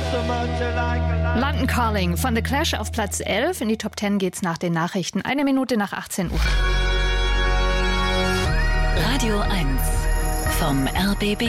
London Calling von The Clash auf Platz 11. In die Top 10 geht's nach den Nachrichten. 1 Minute nach 18 Uhr. Radio 1 vom RBB.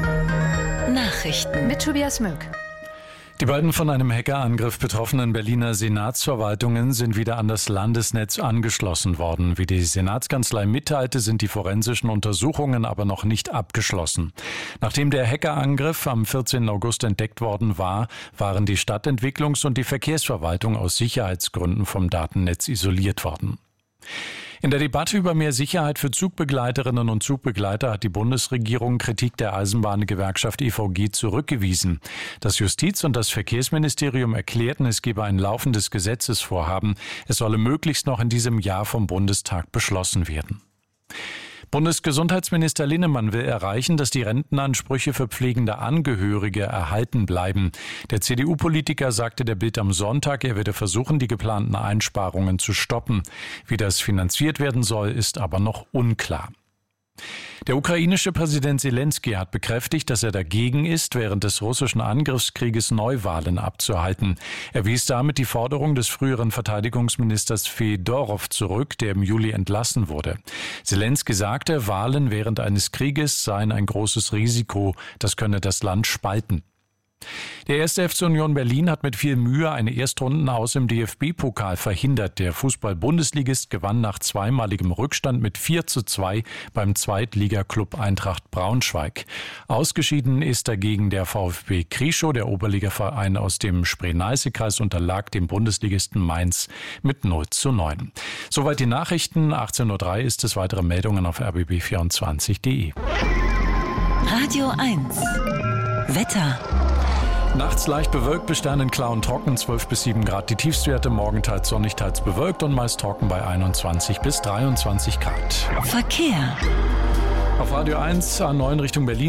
Nachrichten Mit Tobias Möck. Die beiden von einem Hackerangriff betroffenen Berliner Senatsverwaltungen sind wieder an das Landesnetz angeschlossen worden. Wie die Senatskanzlei mitteilte, sind die forensischen Untersuchungen aber noch nicht abgeschlossen. Nachdem der Hackerangriff am 14. August entdeckt worden war, waren die Stadtentwicklungs- und die Verkehrsverwaltung aus Sicherheitsgründen vom Datennetz isoliert worden. In der Debatte über mehr Sicherheit für Zugbegleiterinnen und Zugbegleiter hat die Bundesregierung Kritik der Eisenbahngewerkschaft EVG zurückgewiesen. Das Justiz- und das Verkehrsministerium erklärten, es gebe ein laufendes Gesetzesvorhaben. Es solle möglichst noch in diesem Jahr vom Bundestag beschlossen werden. Bundesgesundheitsminister Linnemann will erreichen, dass die Rentenansprüche für pflegende Angehörige erhalten bleiben. Der CDU-Politiker sagte der Bild am Sonntag, er werde versuchen, die geplanten Einsparungen zu stoppen. Wie das finanziert werden soll, ist aber noch unklar. Der ukrainische Präsident Selenskyj hat bekräftigt, dass er dagegen ist, während des russischen Angriffskrieges Neuwahlen abzuhalten. Er wies damit die Forderung des früheren Verteidigungsministers Fedorow zurück, der im Juli entlassen wurde. Selenskyj sagte, Wahlen während eines Krieges seien ein großes Risiko, das könne das Land spalten. Der 1. FC Union Berlin hat mit viel Mühe eine Erstrundenaus im DFB-Pokal verhindert. Der Fußball-Bundesligist gewann nach zweimaligem Rückstand mit 4:2 beim Zweitligaklub Eintracht Braunschweig. Ausgeschieden ist dagegen der VfB Krischow. Der Oberligaverein aus dem Spree-Neiße-Kreis unterlag dem Bundesligisten Mainz mit 0:9. Soweit die Nachrichten. 18:03 Uhr ist es. Weitere Meldungen auf rbb24.de. Radio 1 Wetter. Nachts leicht bewölkt, bis sternenklar und trocken, 12 bis 7 Grad die Tiefstwerte, morgen teils sonnig, teils bewölkt und meist trocken bei 21 bis 23 Grad. Verkehr. Auf Radio 1 A9 Richtung Berlin.